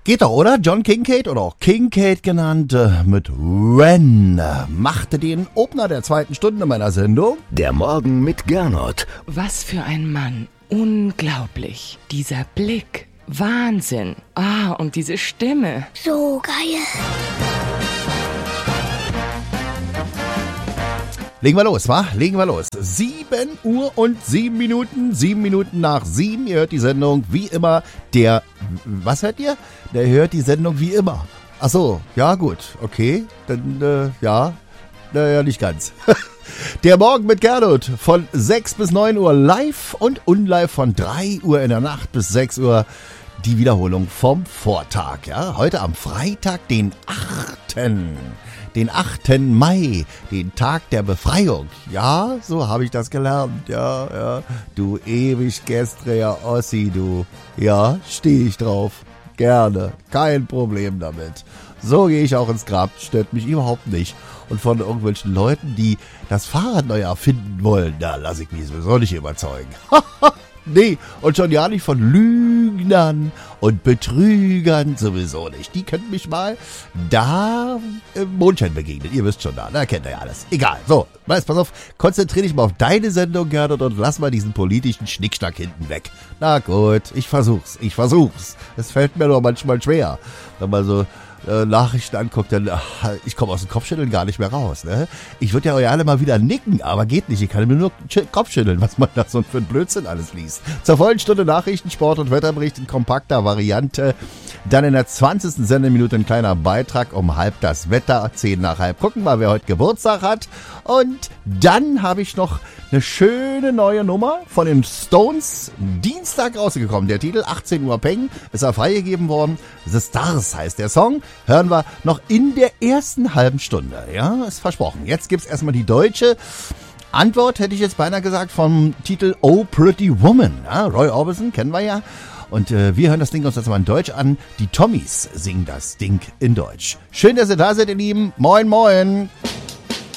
Geht doch, oder? John Kincaid oder auch Kincaid genannt, mit When machte den Opener der 2. Stunde meiner Sendung. Der Morgen mit Gernot. Was für ein Mann. Unglaublich. Dieser Blick. Wahnsinn. Und diese Stimme. So geil. Legen wir los, wa? Legen wir los. 7 Uhr und 7 Minuten. 7 Minuten nach 7. Ihr hört die Sendung wie immer. Was hört ihr? Der hört die Sendung wie immer. Ach so, ja gut, okay. Dann, ja. Naja, nicht ganz. Der Morgen mit Gernot von 6 bis 9 Uhr live und unlive von 3 Uhr in der Nacht bis 6 Uhr. Die Wiederholung vom Vortag, ja. Heute am Freitag, den 8. Mai, den Tag der Befreiung. Ja, so habe ich das gelernt. Ja. Du ewig gestriger Ossi, du. Ja, stehe ich drauf. Gerne. Kein Problem damit. So gehe ich auch ins Grab. Stört mich überhaupt nicht. Und von irgendwelchen Leuten, die das Fahrrad neu erfinden wollen, da lasse ich mich sowieso nicht überzeugen. Nee, und schon ja nicht von Lügnern und Betrügern sowieso nicht. Die könnten mich mal da im Mondschein begegnen. Ihr wisst schon da kennt ihr ja alles. Egal, so, pass auf, konzentriere dich mal auf deine Sendung, Gernot, und lass mal diesen politischen Schnickschnack hinten weg. Na gut, ich versuch's. Es fällt mir nur manchmal schwer, wenn man so Nachrichten anguckt, dann ich komme aus dem Kopfschütteln gar nicht mehr raus. Ne? Ich würde ja euch alle mal wieder nicken, aber geht nicht. Ich kann mir nur Kopfschütteln, was man da so für ein Blödsinn alles liest. Zur vollen Stunde Nachrichten, Sport und Wetterbericht in kompakter Variante. Dann in der 20. Sendeminute ein kleiner Beitrag um halb das Wetter, 10 nach halb. Gucken mal, wer heute Geburtstag hat. Und dann habe ich noch eine schöne neue Nummer von den Stones, Dienstag rausgekommen. Der Titel 18 Uhr Peng ist er freigegeben worden. The Stars heißt der Song. Hören wir noch in der ersten halben Stunde. Ja, ist versprochen. Jetzt gibt's erstmal die deutsche Antwort, hätte ich jetzt beinahe gesagt, vom Titel Oh Pretty Woman. Ja, Roy Orbison kennen wir ja. Und wir hören das Ding uns jetzt mal in Deutsch an. Die Tommys singen das Ding in Deutsch. Schön, dass ihr da seid, ihr Lieben. Moin, moin.